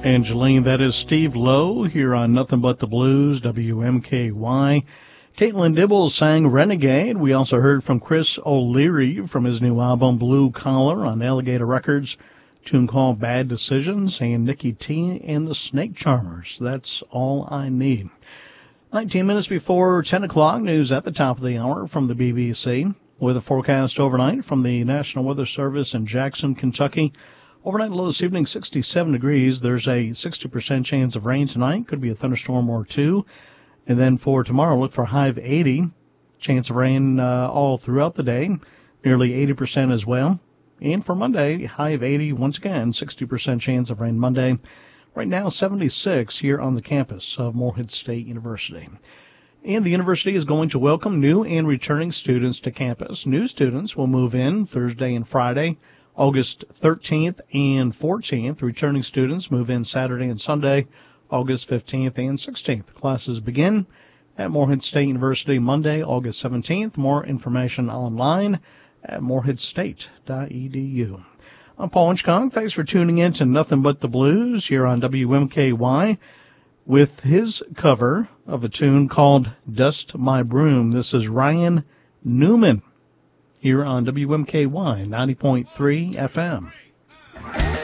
Angeline, that is Steve Lowe here on Nothing But the Blues, WMKY. Caitlin Dibble sang Renegade. We also heard from Chris O'Leary from his new album Blue Collar on Alligator Records, a tune called Bad Decisions, and Nikki T and the Snake Charmers. That's All I Need. 19 minutes before 10 o'clock, news at the top of the hour from the BBC. Weather forecast overnight from the National Weather Service in Jackson, Kentucky. Overnight low this evening, 67 degrees. There's a 60% chance of rain tonight. Could be a thunderstorm or two. And then for tomorrow, look for high of 80. Chance of rain all throughout the day, nearly 80% as well. And for Monday, high of 80, once again, 60% chance of rain Monday. Right now, 76 here on the campus of Morehead State University. And the university is going to welcome new and returning students to campus. New students will move in Thursday and Friday, August 13th and 14th. Returning students move in Saturday and Sunday, August 15th and 16th. Classes begin at Morehead State University Monday, August 17th. More information online at moreheadstate.edu. I'm Paul Inchkong. Thanks for tuning in to Nothing But the Blues here on WMKY with his cover of a tune called Dust My Broom. This is Ryan Newman here on WMKY 90.3 FM.